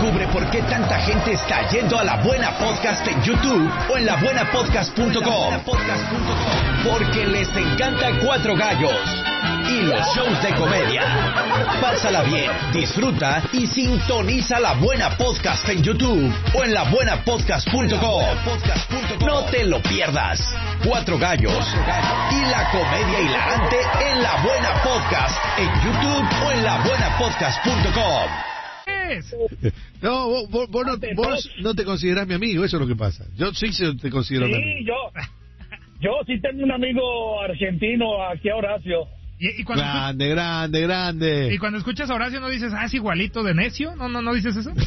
Descubre por qué tanta gente está yendo a La Buena Podcast en YouTube o en labuenapodcast.com. Porque les encanta Cuatro Gallos y los shows de comedia. Pásala bien, disfruta y sintoniza La Buena Podcast en YouTube o en labuenapodcast.com. No te lo pierdas. Cuatro Gallos y la comedia hilarante en La Buena Podcast en YouTube o en labuenapodcast.com. No, vos no te considerás mi amigo, eso es lo que pasa. Yo sí te considero mi amigo. Yo sí tengo un amigo argentino aquí a Horacio. Y cuando grande. Y cuando escuchas a Horacio no dices, es igualito de necio, no dices eso.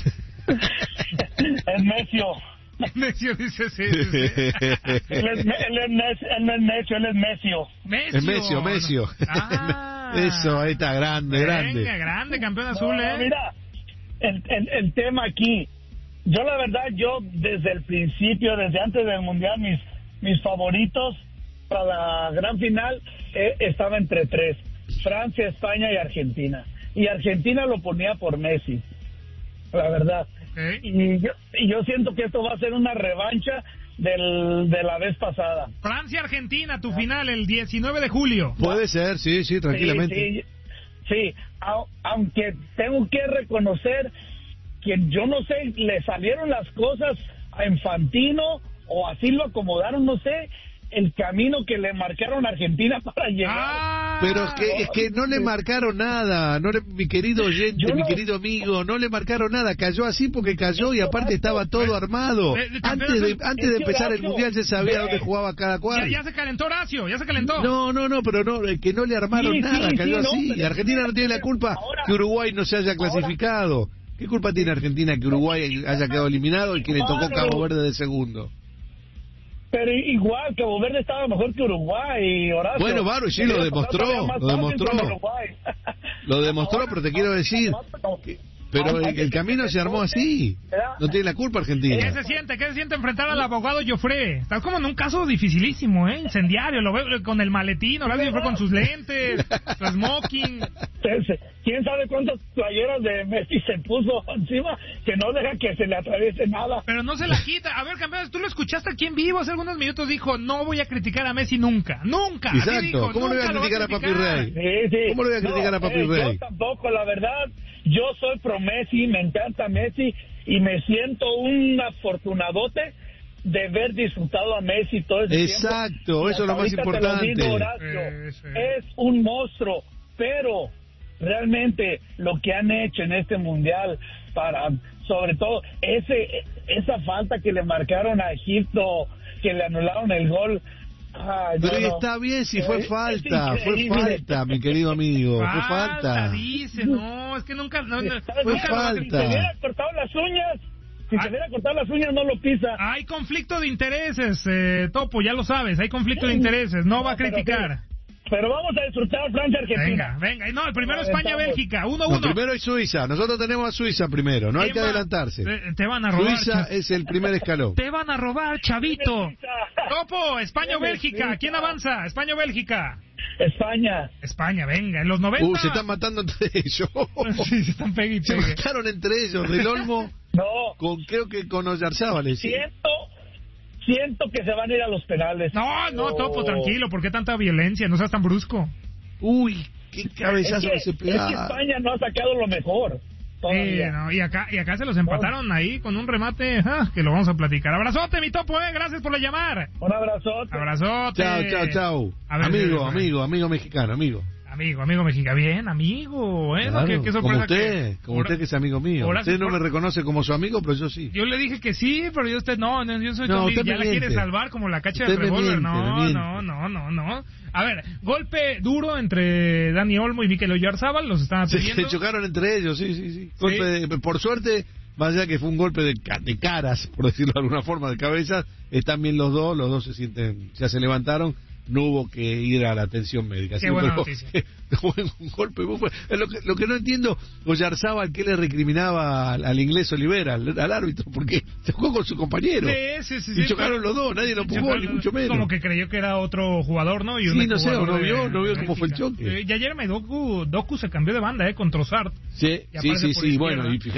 Es necio. Necio dice sí. Él es necio, él es Mesio. Es Mesio. Eso, ahí está, grande. Venga, grande, campeón azul, Mira, el tema aquí, yo la verdad, desde el principio, desde antes del Mundial, mis favoritos para la gran final estaba entre tres: Francia, España y Argentina. Y Argentina lo ponía por Messi, la verdad. Okay. Y yo siento que esto va a ser una revancha de la vez pasada. Francia-Argentina, tu final el 19 de julio. Puede ser, sí, tranquilamente. Sí, aunque tengo que reconocer que yo no sé, le salieron las cosas a Infantino o así lo acomodaron, no sé, el camino que le marcaron a Argentina para llegar. Pero es que no le marcaron nada, mi querido oyente, mi querido amigo, no le marcaron nada, cayó así porque cayó y aparte estaba todo armado. Antes de empezar el Mundial se sabía dónde jugaba cada cual. Ya se calentó Horacio, ya se calentó. No, pero no, que no le armaron nada, cayó así. Y Argentina no tiene la culpa que Uruguay no se haya clasificado. ¿Qué culpa tiene Argentina que Uruguay haya quedado eliminado y que le tocó Cabo Verde de segundo? Pero igual, Cabo Verde estaba mejor que Uruguay, Horacio. Bueno, Varo, sí, lo demostró. Lo demostró, pero te quiero decir... Pero el camino se armó así. No tiene la culpa Argentina. ¿Qué se siente enfrentar al abogado Joffre? Estás como en un caso dificilísimo, incendiario. Lo veo con el maletín, Horacio Joffre con sus lentes, su smoking. ¿Quién sabe cuántas playeras de Messi se puso encima que no deja que se le atraviese nada? Pero no se la quita. A ver, campeón, tú lo escuchaste aquí en vivo hace algunos minutos. Dijo, no voy a criticar a Messi nunca. Exacto. Dijo, ¿Cómo le voy a criticar a Papi Rey? Sí. ¿Cómo le voy a criticar a Papi Rey? Yo tampoco, la verdad. Yo soy pro Messi, me encanta Messi y me siento un afortunadote de haber disfrutado a Messi todo ese tiempo. Exacto, eso es lo más importante. Te lo digo, Horacio, es un monstruo, pero realmente lo que han hecho en este mundial para, sobre todo, esa falta que le marcaron a Egipto, que le anularon el gol. Pero está bien si fue falta, mi querido amigo, fue falta. Dice, no, es que nunca fue falta. Si se hubiera cortado las uñas, no lo pisa. Hay conflicto de intereses, Topo, ya lo sabes, hay conflicto de intereses, no va a criticar. Pero vamos a disfrutar Francia-Argentina. Venga, no, el primero España-Bélgica, 1-1. No, primero es Suiza, nosotros tenemos a Suiza primero, no hay que adelantarse. Te van a robar. Suiza es el primer escalón. Te van a robar, chavito. Topo, España o Bélgica, ¿quién avanza? España o Bélgica. España, venga, en los 90. Se están matando entre ellos. Sí, se están pegue y pegue. Se mataron entre ellos, Del Olmo. Creo que con Oyarzábal. Siento que se van a ir a los penales. No, Topo, tranquilo, ¿por qué tanta violencia? No seas tan brusco. Uy, qué cabezazo que se pegaba. Es que España no ha sacado lo mejor. Y acá se los empataron ahí con un remate que lo vamos a platicar. Abrazote, mi Topo, gracias por llamar. Un abrazote. Chao. Amigo mexicano, amigo. Amigo mexicano, bien, amigo, claro, qué sorpresa. Como usted que es amigo mío. Usted no me reconoce como su amigo, pero yo sí. Yo le dije que sí, pero yo yo soy tu amigo. Ya la quiere salvar como la cacha del revólver. No. A ver, golpe duro entre Dani Olmo y Mikel Oyarzábal, los estaban pidiendo. Se chocaron entre ellos, sí. Por suerte, más allá que fue un golpe de caras, por decirlo de alguna forma, de cabezas, están bien los dos ya se levantaron. No hubo que ir a la atención médica. Qué buena noticia. Un golpe muy fuerte. Lo que no entiendo, Oyarzábal, ¿qué le recriminaba al inglés Olivera, al árbitro? Porque se jugó con su compañero. Sí. Y chocaron los dos, nadie lo empujó, ni mucho menos. Como que creyó que era otro jugador, ¿no? No sé, no vio cómo fue el choque. Y ayer Doku se cambió de banda, con Trossard. Sí, bueno, y fíjate.